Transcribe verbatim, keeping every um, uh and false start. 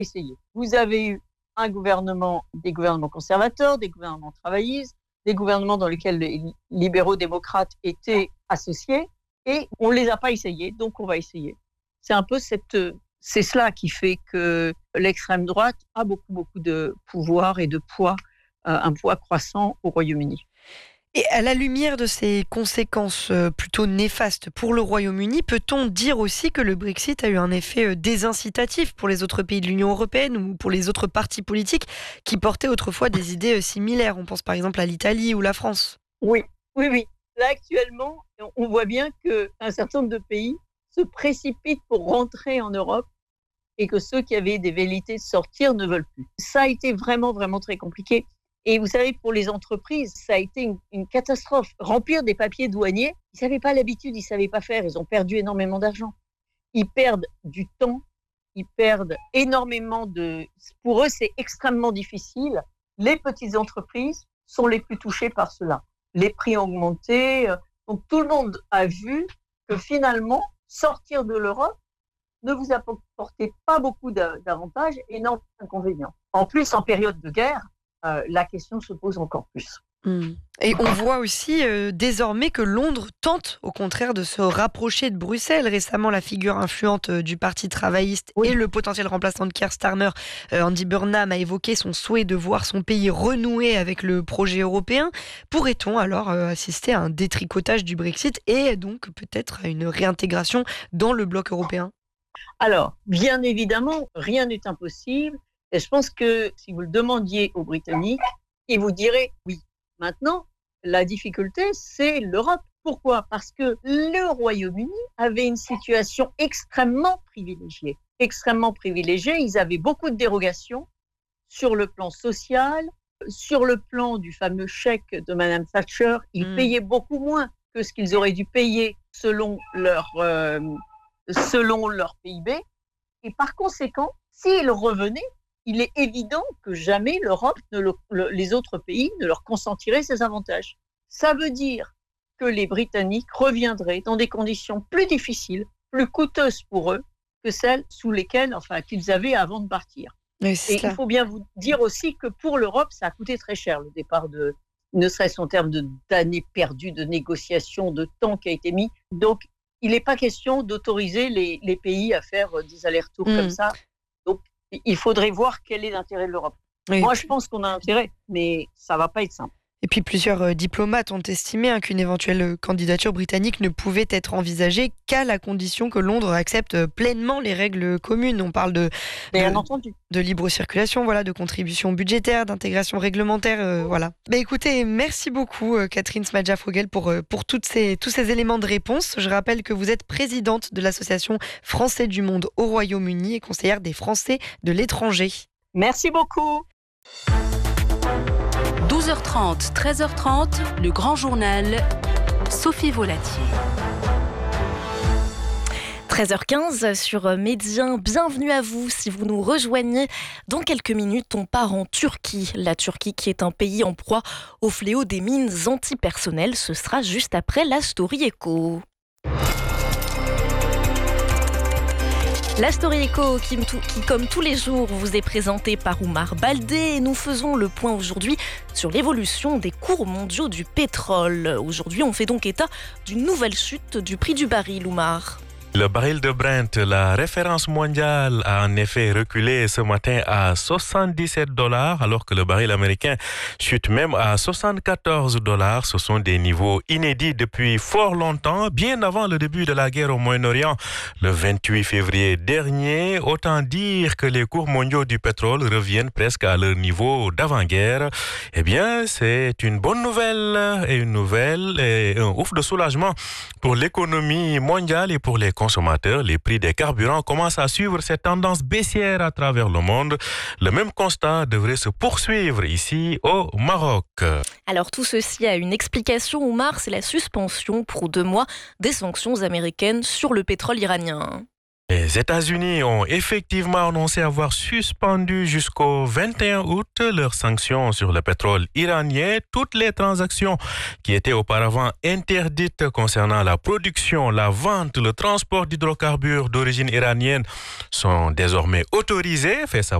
essayé. Vous avez eu un gouvernement, des gouvernements conservateurs, des gouvernements travaillistes, des gouvernements dans lesquels les libéraux démocrates étaient associés, et on ne les a pas essayés, donc on va essayer. C'est un peu cette, c'est cela qui fait que l'extrême droite a beaucoup, beaucoup de pouvoir et de poids, euh, un poids croissant au Royaume-Uni. Et à la lumière de ces conséquences plutôt néfastes pour le Royaume-Uni, peut-on dire aussi que le Brexit a eu un effet désincitatif pour les autres pays de l'Union européenne ou pour les autres partis politiques qui portaient autrefois des idées similaires? On pense par exemple à l'Italie ou la France. Oui, oui, oui. Là, actuellement, on voit bien qu'un certain nombre de pays se précipitent pour rentrer en Europe et que ceux qui avaient des velléités de sortir ne veulent plus. Ça a été vraiment, vraiment très compliqué. Et vous savez, pour les entreprises, ça a été une, une catastrophe. Remplir des papiers douaniers, ils n'avaient pas l'habitude, ils ne savaient pas faire. Ils ont perdu énormément d'argent. Ils perdent du temps, ils perdent énormément de... Pour eux, c'est extrêmement difficile. Les petites entreprises sont les plus touchées par cela. Les prix ont augmenté. Donc, tout le monde a vu que finalement, sortir de l'Europe ne vous apportait pas beaucoup d'avantages et énormément d'inconvénients. En plus, en période de guerre, Euh, la question se pose encore plus. Mmh. Et on voit aussi euh, désormais que Londres tente au contraire de se rapprocher de Bruxelles. Récemment, la figure influente euh, du Parti travailliste oui. et le potentiel remplaçant de Keir Starmer, euh, Andy Burnham, a évoqué son souhait de voir son pays renouer avec le projet européen. Pourrait-on alors euh, assister à un détricotage du Brexit et donc peut-être à une réintégration dans le bloc européen? Alors, bien évidemment, rien n'est impossible. Et je pense que si vous le demandiez aux Britanniques, ils vous diraient oui. Maintenant, la difficulté, c'est l'Europe. Pourquoi ? Parce que le Royaume-Uni avait une situation extrêmement privilégiée. Extrêmement privilégiée. Ils avaient beaucoup de dérogations sur le plan social, sur le plan du fameux chèque de Madame Thatcher. Ils mmh. payaient beaucoup moins que ce qu'ils auraient dû payer selon leur, euh, selon leur P I B. Et par conséquent, s'ils revenaient, il est évident que jamais l'Europe, ne le, le, les autres pays ne leur consentiraient ces avantages. Ça veut dire que les Britanniques reviendraient dans des conditions plus difficiles, plus coûteuses pour eux que celles sous lesquelles, enfin, qu'ils avaient avant de partir. Oui, Et il faut bien vous dire aussi que pour l'Europe, ça a coûté très cher le départ de, ne serait-ce en termes de, d'années perdues, de négociations, de temps qui a été mis. Donc, il n'est pas question d'autoriser les, les pays à faire des allers-retours mmh. comme ça. Donc, il faudrait voir quel est l'intérêt de l'Europe. Oui. Moi, je pense qu'on a intérêt, mais ça ne va pas être simple. Et puis plusieurs euh, diplomates ont estimé hein, qu'une éventuelle candidature britannique ne pouvait être envisagée qu'à la condition que Londres accepte pleinement les règles communes. On parle de, Bien de, entendu. de libre circulation, voilà, de contribution budgétaire, d'intégration réglementaire. Euh, voilà. Bah, écoutez, merci beaucoup euh, Catherine Smadja-Fogel pour, euh, pour toutes ces, tous ces éléments de réponse. Je rappelle que vous êtes présidente de l'association Français du Monde au Royaume-Uni et conseillère des Français de l'étranger. Merci beaucoup. douze heures trente, treize heures trente, le grand journal, Sophie Volatier. treize heures quinze sur Médien, bienvenue à vous si vous nous rejoignez. Dans quelques minutes, on part en Turquie. La Turquie qui est un pays en proie au fléau des mines antipersonnelles. Ce sera juste après la Story Echo. La Story Echo qui, qui, comme tous les jours, vous est présentée par Oumar Baldé et nous faisons le point aujourd'hui sur l'évolution des cours mondiaux du pétrole. Aujourd'hui, on fait donc état d'une nouvelle chute du prix du baril, Oumar. Le baril de Brent, la référence mondiale, a en effet reculé ce matin à soixante-dix-sept dollars, alors que le baril américain chute même à soixante-quatorze dollars. Ce sont des niveaux inédits depuis fort longtemps, bien avant le début de la guerre au Moyen-Orient, le vingt-huit février dernier. Autant dire que les cours mondiaux du pétrole reviennent presque à leur niveau d'avant-guerre. Eh bien, c'est une bonne nouvelle et une nouvelle et un ouf de soulagement pour l'économie mondiale et pour les consommateurs. Les prix des carburants commencent à suivre cette tendance baissière à travers le monde. Le même constat devrait se poursuivre ici au Maroc. Alors tout ceci a une explication, Oumar, c'est la suspension pour deux mois des sanctions américaines sur le pétrole iranien. Les États-Unis ont effectivement annoncé avoir suspendu jusqu'au vingt et un août leurs sanctions sur le pétrole iranien. Toutes les transactions qui étaient auparavant interdites concernant la production, la vente, le transport d'hydrocarbures d'origine iranienne sont désormais autorisées, fait savoir